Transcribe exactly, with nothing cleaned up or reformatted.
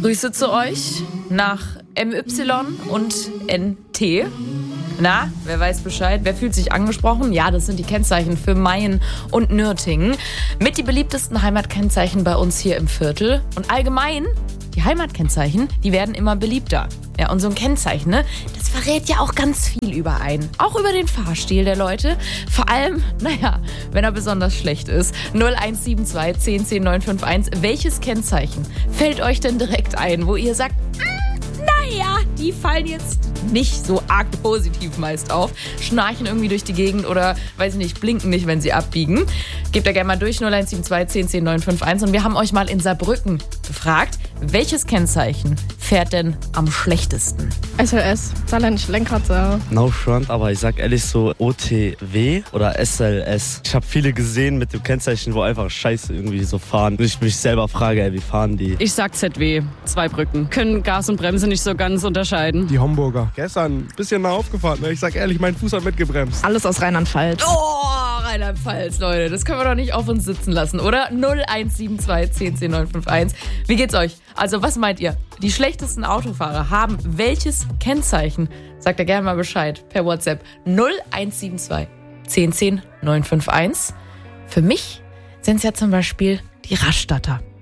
Grüße zu euch nach M Y und N T. Na, wer weiß Bescheid? Wer fühlt sich angesprochen? Ja, das sind die Kennzeichen für Mayen und Nürtingen. Mit die beliebtesten Heimatkennzeichen bei uns hier im Viertel. Und allgemein, die Heimatkennzeichen, die werden immer beliebter. Ja, und so ein Kennzeichen, ne, das verrät ja auch ganz viel über einen. Auch über den Fahrstil der Leute. Vor allem, naja, wenn er besonders schlecht ist. null eins sieben zwei, zehn zehn, neun fünf eins. Welches Kennzeichen fällt euch denn direkt ein, wo ihr sagt, naja, die fallen jetzt nicht so arg positiv meist auf, schnarchen irgendwie durch die Gegend oder, weiß ich nicht, blinken nicht, wenn sie abbiegen. Gebt da gerne mal durch, null eins sieben zwei, zehn zehn, neun fünf eins. Und wir haben euch mal in Saarbrücken gefragt, welches Kennzeichen fährt denn am schlechtesten? S L S, Saarländische Lenkrad. No front, aber ich sag ehrlich so O T W oder S L S. Ich habe viele gesehen mit dem Kennzeichen, wo einfach scheiße irgendwie so fahren. Und ich mich selber frage, ey, wie fahren die? Ich sag Z W, zwei Brücken. Können Gas und Bremse nicht so ganz unterscheiden. Die Homburger. Gestern ein bisschen nah aufgefahren. Ich sag ehrlich, mein Fuß hat mitgebremst. Alles aus Rheinland-Pfalz. Oh, Rheinland-Pfalz, Leute. Das können wir doch nicht auf uns sitzen lassen, oder? null eins sieben zwei, zehn zehn, neun fünf eins. Wie geht's euch? Also, was meint ihr? Die schlechtesten Autofahrer haben welches Kennzeichen? Sagt ihr gerne mal Bescheid per WhatsApp. null eins sieben zwei, zehn zehn, neun fünf eins. Für mich sind es ja zum Beispiel die Rastatter.